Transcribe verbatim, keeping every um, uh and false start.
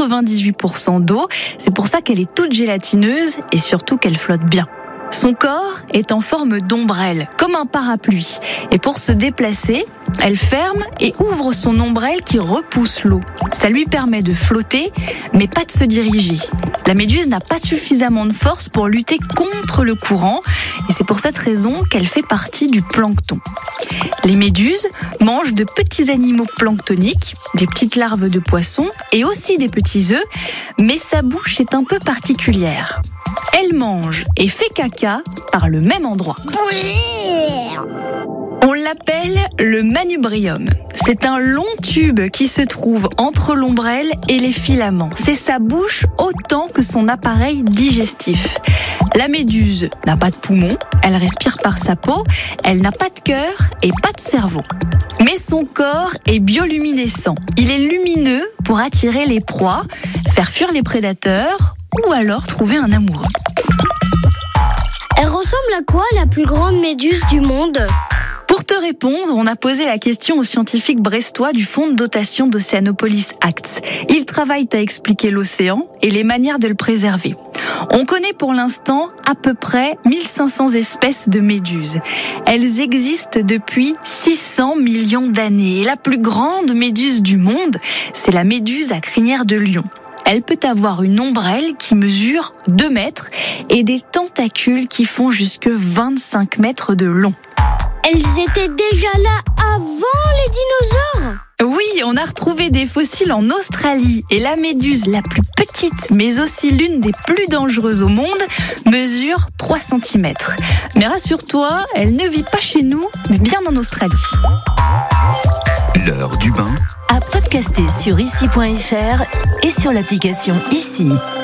quatre-vingt-dix-huit pour cent d'eau. C'est pour ça qu'elle est toute gélatineuse et surtout qu'elle flotte bien. Son corps est en forme d'ombrelle, comme un parapluie. Et pour se déplacer, elle ferme et ouvre son ombrelle qui repousse l'eau. Ça lui permet de flotter, mais pas de se diriger. La méduse n'a pas suffisamment de force pour lutter contre le courant. Et c'est pour cette raison qu'elle fait partie du plancton. Les méduses mangent de petits animaux planctoniques, des petites larves de poissons et aussi des petits œufs. Mais sa bouche est un peu particulière. Elle mange et fait caca par le même endroit. On l'appelle le manubrium. C'est un long tube qui se trouve entre l'ombrelle et les filaments. C'est sa bouche autant que son appareil digestif. La méduse n'a pas de poumon, elle respire par sa peau, elle n'a pas de cœur et pas de cerveau. Mais son corps est bioluminescent. Il est lumineux pour attirer les proies, faire fuir les prédateurs ou alors trouver un amoureux. Elle ressemble à quoi la plus grande méduse du monde ? Pour te répondre, on a posé la question aux scientifiques brestois du Fonds de dotation d'Océanopolis Acts. Ils travaillent à expliquer l'océan et les manières de le préserver. On connaît pour l'instant à peu près mille cinq cents espèces de méduses. Elles existent depuis six cents millions d'années. Et la plus grande méduse du monde, c'est la méduse à crinière de lion. Elle peut avoir une ombrelle qui mesure deux mètres et des tentacules qui font jusque vingt-cinq mètres de long. Elles étaient déjà là avant les dinosaures ? Oui, on a retrouvé des fossiles en Australie et la méduse la plus petite, mais aussi l'une des plus dangereuses au monde, mesure trois centimètres. Mais rassure-toi, elle ne vit pas chez nous, mais bien en Australie. L'heure du bain. À podcaster sur ici point f r et sur l'application Ici.